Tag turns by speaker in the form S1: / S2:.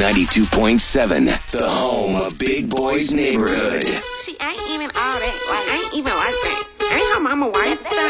S1: 92.7, the home of Big Boy's Neighborhood.
S2: She ain't even all that. Like, I ain't even like that. Ain't her mama white.